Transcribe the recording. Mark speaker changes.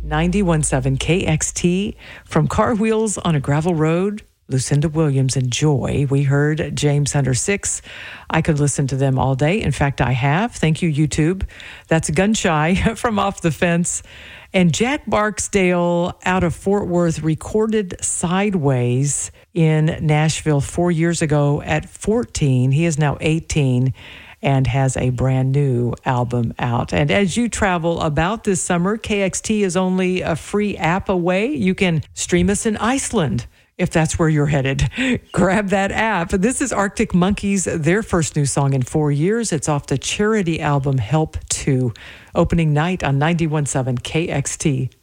Speaker 1: 91.7 KXT from Car Wheels on a Gravel Road. Lucinda Williams and Joy. We heard James Hunter 6. I could listen to them all day. In fact, I have. Thank you, YouTube. That's Gunshy from Off the Fence. And Jack Barksdale out of Fort Worth recorded Sideways in Nashville 4 years ago at 14. He is now 18 and has a brand new album out. And as you travel about this summer, KXT is only a free app away. You can stream us in Iceland if that's where you're headed. Grab that app. This is Arctic Monkeys, their first new song in 4 years. It's off the charity album Help 2, opening night on 91.7 KXT.